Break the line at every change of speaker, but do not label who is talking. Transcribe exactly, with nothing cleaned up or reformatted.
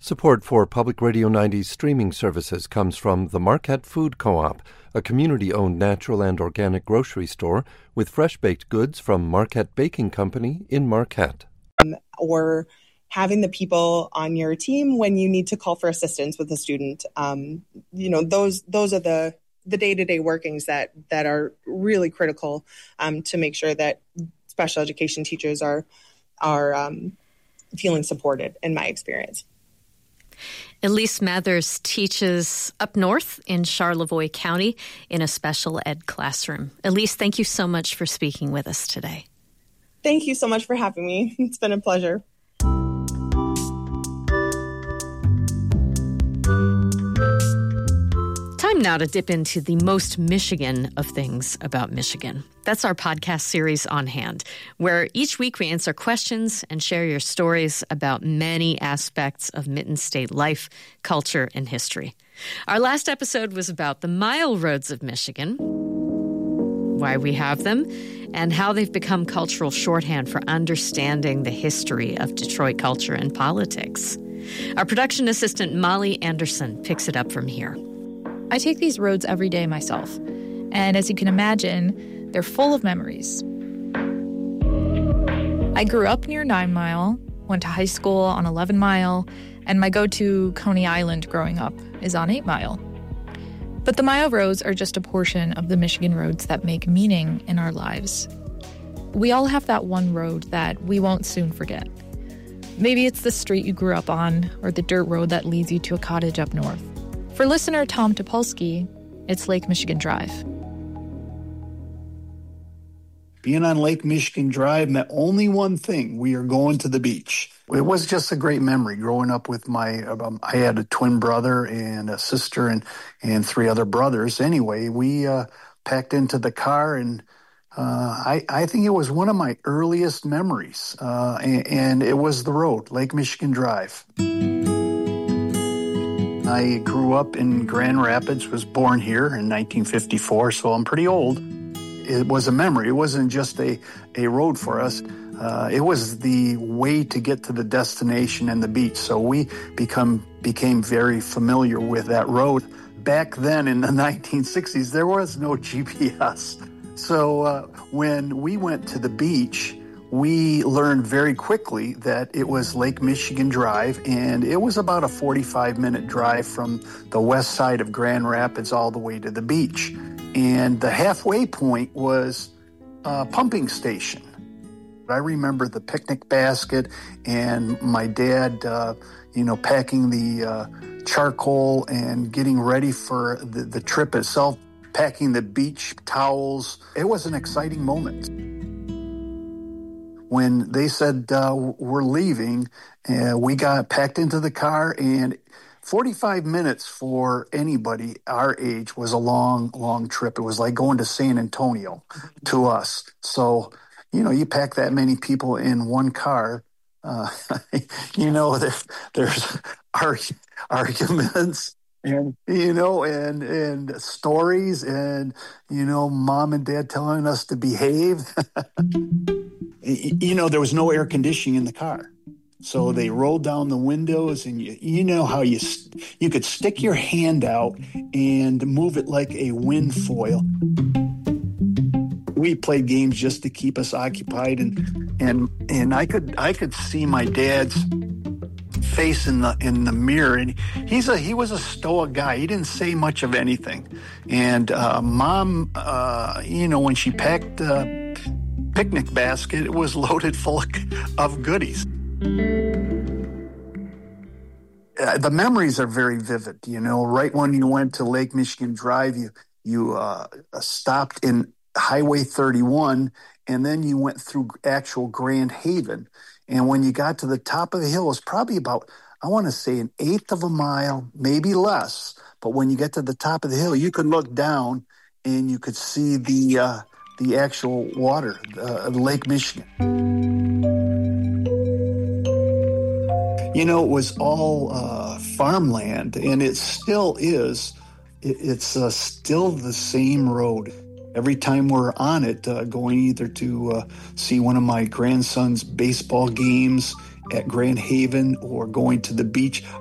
Support for Public Radio ninety's streaming services comes from the Marquette Food Co-op, a community-owned natural and organic grocery store with fresh-baked goods from Marquette Baking Company in Marquette.
Or having the people on your team when you need to call for assistance with a student. Um, you know, those those are the the day-to-day workings that that are really critical um, to make sure that special education teachers are are um, feeling supported, in my experience.
Elise Mathers teaches up north in Charlevoix County in a special ed classroom. Elise, thank you so much for speaking with us today.
Thank you so much for having me. It's been a pleasure.
Time now to dip into the most Michigan of things about Michigan. That's our podcast series On Hand, where each week we answer questions and share your stories about many aspects of Mitten State life, culture, and history. Our last episode was about the mile roads of Michigan, why we have them, and how they've become cultural shorthand for understanding the history of Detroit culture and politics. Our production assistant, Molly Anderson, picks it up from here.
I take these roads every day myself, and as you can imagine, they're full of memories. I grew up near Nine Mile, went to high school on Eleven Mile, and my go-to Coney Island growing up is on Eight Mile. But the mile roads are just a portion of the Michigan roads that make meaning in our lives. We all have that one road that we won't soon forget. Maybe it's the street you grew up on, or the dirt road that leads you to a cottage up north. For listener Tom Topolsky, it's Lake Michigan Drive.
Being on Lake Michigan Drive meant only one thing: we are going to the beach. It was just a great memory growing up with my, um, I had a twin brother and a sister and, and three other brothers. Anyway, we uh, packed into the car, and uh, I, I think it was one of my earliest memories. Uh, and, and it was the road, Lake Michigan Drive. I grew up in Grand Rapids, was born here in nineteen fifty-four, so I'm pretty old. It was a memory. It wasn't just a, a road for us. Uh, it was the way to get to the destination and the beach. So we become became very familiar with that road. Back then in the nineteen sixties, there was no G P S. So uh, when we went to the beach, we learned very quickly that it was Lake Michigan Drive, and it was about a forty-five minute drive from the west side of Grand Rapids all the way to the beach. And the halfway point was a pumping station. I remember the picnic basket and my dad, uh, you know, packing the uh, charcoal and getting ready for the, the trip itself, packing the beach towels. It was an exciting moment. When they said uh, we're leaving, uh, we got packed into the car, and forty-five minutes for anybody our age was a long, long trip. It was like going to San Antonio to us. So, you know, you pack that many people in one car, uh, you know, there, there's arg- arguments and, you know, and, and stories and, you know, mom and dad telling us to behave. You know, there was no air conditioning in the car. So they rolled down the windows, and you, you know how you you could stick your hand out and move it like a wind foil. We played games just to keep us occupied, and and and I could I could see my dad's face in the in the mirror, and he's a he was a stoic guy. He didn't say much of anything. And uh, mom, uh, you know, when she packed the picnic basket, it was loaded full of goodies. Uh, the memories are very vivid. You know, right when you went to Lake Michigan Drive, you you uh, stopped in Highway thirty-one, and then you went through actual Grand Haven. And when you got to the top of the hill, it was probably about, I want to say, an eighth of a mile, maybe less. But when you get to the top of the hill, you could look down and you could see the uh, the actual water, uh, Lake Michigan. You know, it was all uh, farmland, and it still is. It, it's uh, still the same road. Every time we're on it, uh, going either to uh, see one of my grandson's baseball games at Grand Haven or going to the beach,